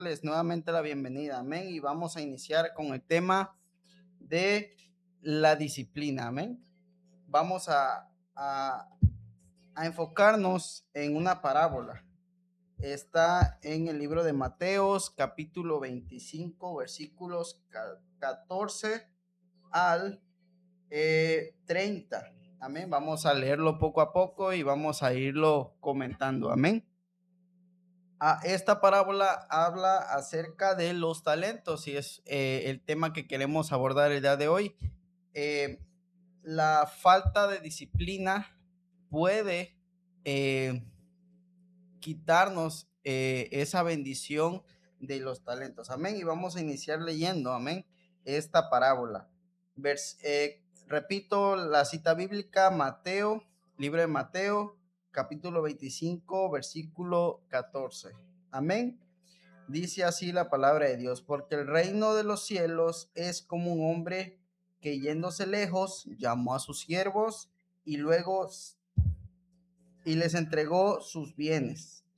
darles nuevamente la bienvenida, amén, y vamos a iniciar con el tema de la disciplina, amén. Vamos a enfocarnos en una parábola. Está en el libro de Mateos, capítulo 25, versículos 14 al 30. Amén. Vamos a leerlo poco a poco y vamos a irlo comentando. Amén. Esta parábola habla acerca de los talentos y es el tema que queremos abordar el día de hoy. Eh, la falta de disciplina puede quitarnos esa bendición de los talentos. Amén. Y vamos a iniciar leyendo, amén, esta parábola. Repito la cita bíblica, Mateo, libro de Mateo, capítulo 25, versículo 14. Amén. Dice así la palabra de Dios, porque el reino de los cielos es como un hombre que yéndose lejos llamó a sus siervos y luego y les entregó sus bienes.